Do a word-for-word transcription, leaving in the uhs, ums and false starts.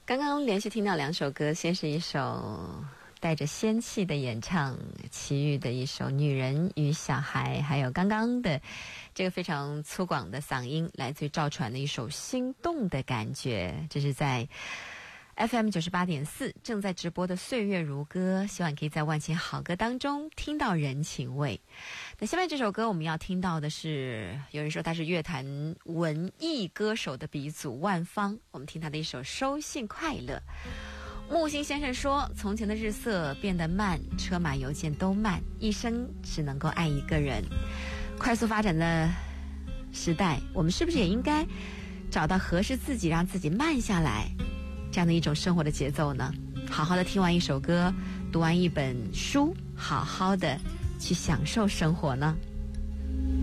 刚刚连续听到两首歌，先是一首带着仙气的演唱，齐豫的一首《女人与小孩》，还有刚刚的这个非常粗犷的嗓音，来自于赵传的一首《心动的感觉》。这是在 F M 九十八点四正在直播的岁月如歌，希望你可以在万千好歌当中听到人情味。那下面这首歌我们要听到的是，有人说他是乐坛文艺歌手的鼻祖万芳，我们听他的一首《收信快乐》。木心先生说，从前的日色变得慢，车马邮件都慢，一生只能够爱一个人。快速发展的时代，我们是不是也应该找到合适自己，让自己慢下来，这样的一种生活的节奏呢？好好的听完一首歌，读完一本书，好好的去享受生活呢？